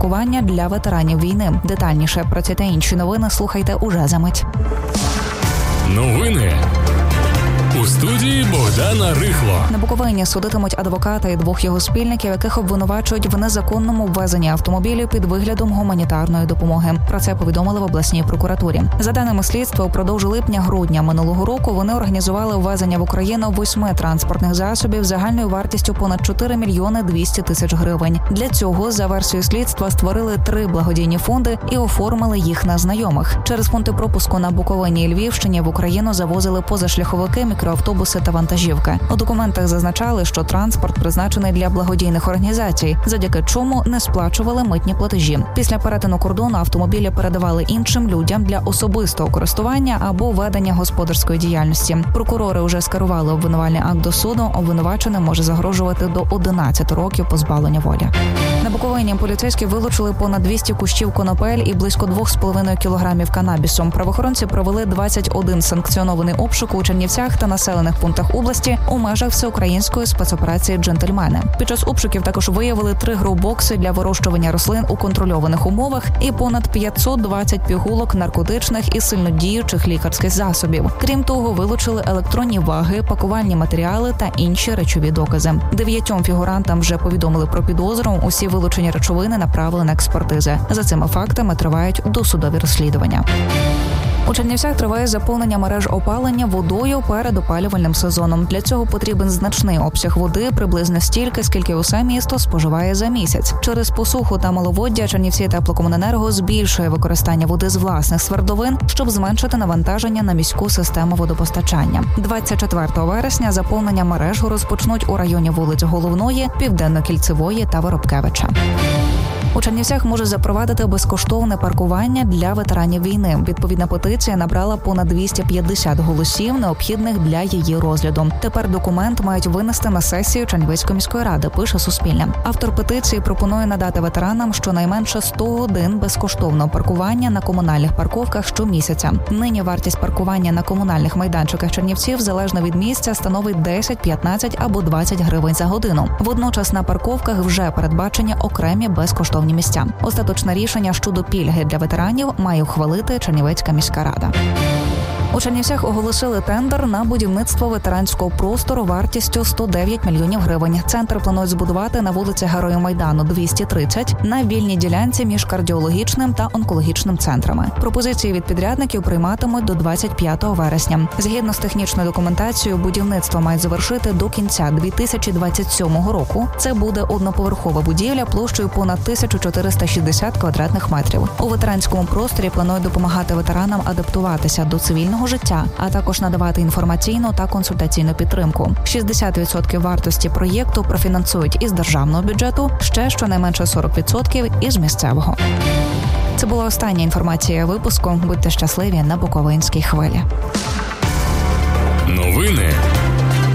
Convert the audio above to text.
паркування для ветеранів війни. Детальніше про ці та інші новини слухайте уже за мить. Новини. У студії Богдана Рихло. На Буковині судитимуть адвоката і двох його спільників, яких обвинувачують в незаконному ввезенні автомобілів під виглядом гуманітарної допомоги. Про це повідомили в обласній прокуратурі. За даними слідства, упродовж липня-грудня минулого року вони організували ввезення в Україну 8 транспортних засобів загальною вартістю понад 4 мільйони 200 тисяч гривень. Для цього, за версією слідства, створили 3 благодійні фонди і оформили їх на знайомих. Через пункти пропуску на Буковині і Львівщині в Україну завозили позашляховики, мікроавтобуси та вантажівки. У документах зазначали, що транспорт призначений для благодійних організацій, завдяки чому не сплачували митні платежі. Після перетину кордону автомобілі передавали іншим людям для особистого користування або ведення господарської діяльності. Прокурори вже скерували обвинувальний акт до суду. Обвинуваченим може загрожувати до 11 років позбавлення волі. На Буковині поліцейські вилучили понад 200 кущів конопель і близько 2,5 кілограмів канабісу. Правоохоронці провели 21 санкціонований обшук у Чернівцях та населених пунктах області у межах всеукраїнської спецоперації «Джентльмени». Під час обшуків також виявили 3 гроу-бокси для вирощування рослин у контрольованих умовах і понад 520 пігулок наркотичних і сильнодіючих лікарських засобів. Крім того, вилучили електронні ваги, пакувальні матеріали та інші речові докази. 9 фігурантам вже повідомили про підозру. Усі вилучені речовини направили на експертизи. За цими фактами тривають досудові розслідування. У Чернівцях триває заповнення мереж опалення водою перед опалювальним сезоном. Для цього потрібен значний обсяг води, приблизно стільки, скільки усе місто споживає за місяць. Через посуху та маловоддя Чернівці теплокомуненерго збільшує використання води з власних свердловин, щоб зменшити навантаження на міську систему водопостачання. 24 вересня заповнення мереж розпочнуть у районі вулиць Головної, Південно-Кільцевої та Воробкевича. У Чернівцях може запровадити безкоштовне паркування для ветеранів війни. Відповідна петиція набрала понад 250 голосів, необхідних для її розгляду. Тепер документ мають винести на сесію Чернівецької міської ради, пише Суспільне. Автор петиції пропонує надати ветеранам щонайменше 100 годин безкоштовного паркування на комунальних парковках щомісяця. Нині вартість паркування на комунальних майданчиках Чернівців залежно від місця становить 10, 15 або 20 гривень за годину. Водночас на парковках вже передбачені окремі безкоштовні місця. Остаточне рішення щодо пільги для ветеранів має ухвалити Чернівецька міська рада. У Чернівцях оголосили тендер на будівництво ветеранського простору вартістю 109 мільйонів гривень. Центр планують збудувати на вулиці Героїв Майдану 230 на вільній ділянці між кардіологічним та онкологічним центрами. Пропозиції від підрядників прийматимуть до 25 вересня. Згідно з технічною документацією, будівництво мають завершити до кінця 2027 року. Це буде одноповерхова будівля площею понад 1460 квадратних метрів. У ветеранському просторі планують допомагати ветеранам адаптуватися до цивільного життя, а також надавати інформаційну та консультаційну підтримку. 60% вартості проєкту профінансують із державного бюджету, ще щонайменше 40% із місцевого. Це була остання інформація випуску. Будьте щасливі на Буковинській хвилі. Новини